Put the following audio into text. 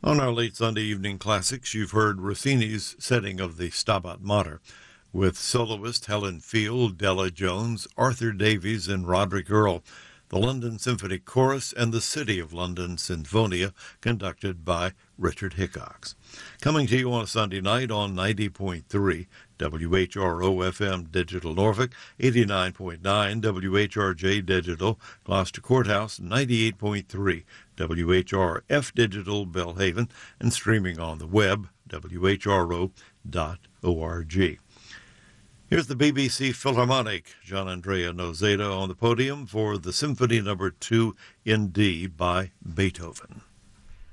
On our late Sunday evening classics, you've heard Rossini's setting of the Stabat Mater, with soloist Helen Field, Della Jones, Arthur Davies, and Roderick Earl, the London Symphony Chorus, and the City of London Sinfonia, conducted by Richard Hickox. Coming to you on a Sunday night on 90.3 WHRO-FM Digital Norfolk, 89.9 WHRJ Digital Gloucester Courthouse, 98.3 WHRF Digital Belhaven, and streaming on the web, whro.org. Here's the BBC Philharmonic, Gian Andrea Nozeda on the podium for the Symphony No. 2 in D by Beethoven.